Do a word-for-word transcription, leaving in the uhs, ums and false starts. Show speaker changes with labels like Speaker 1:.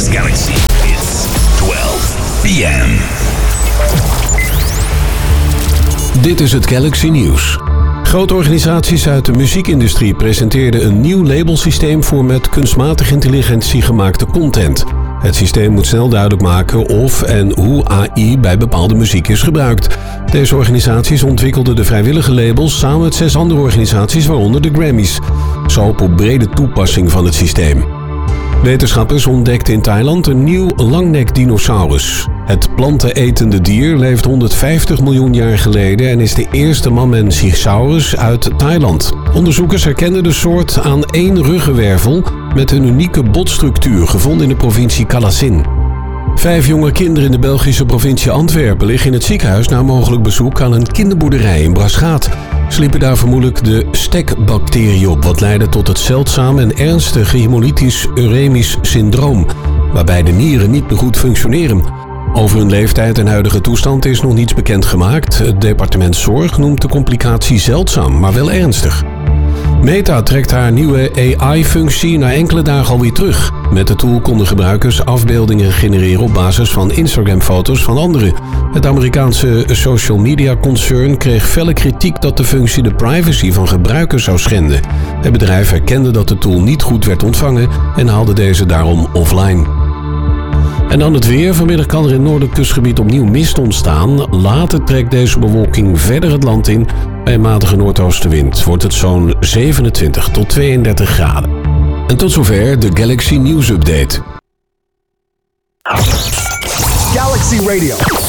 Speaker 1: Mix Galaxy. It's twaalf p m.
Speaker 2: Dit is het Galaxy Nieuws. Grote organisaties uit de muziekindustrie presenteerden een nieuw labelsysteem voor met kunstmatige intelligentie gemaakte content. Het systeem moet snel duidelijk maken of en hoe A I bij bepaalde muziek is gebruikt. Deze organisaties ontwikkelden de vrijwillige labels samen met zes andere organisaties, waaronder de Grammys. Zo hoop op brede toepassing van het systeem. Wetenschappers ontdekten in Thailand een nieuw langnek-dinosaurus. Het plantenetende dier leeft honderdvijftig miljoen jaar geleden en is de eerste Mamenchisaurus uit Thailand. Onderzoekers herkenden de soort aan één ruggenwervel met een unieke botstructuur gevonden in de provincie Kalassin. Vijf jonge kinderen in de Belgische provincie Antwerpen liggen in het ziekenhuis na een mogelijk bezoek aan een kinderboerderij in Braschaat. Ze liepen daar vermoedelijk de stekbacterie op, wat leidde tot het zeldzame en ernstige hemolytisch uremisch syndroom, waarbij de nieren niet meer goed functioneren. Over hun leeftijd en huidige toestand is nog niets bekendgemaakt. Het departement Zorg noemt de complicatie zeldzaam, maar wel ernstig. Meta trekt haar nieuwe A I-functie na enkele dagen alweer terug. Met de tool konden gebruikers afbeeldingen genereren op basis van Instagram-foto's van anderen. Het Amerikaanse social media concern kreeg felle kritiek dat de functie de privacy van gebruikers zou schenden. Het bedrijf erkende dat de tool niet goed werd ontvangen en haalde deze daarom offline. En dan het weer. Vanmiddag kan er in het noordelijk kustgebied opnieuw mist ontstaan. Later trekt deze bewolking verder het land in. Bij een matige noordoostenwind wordt het zo'n zevenentwintig tot tweeëndertig graden. En tot zover de Galaxy News Update.
Speaker 3: Galaxy Radio.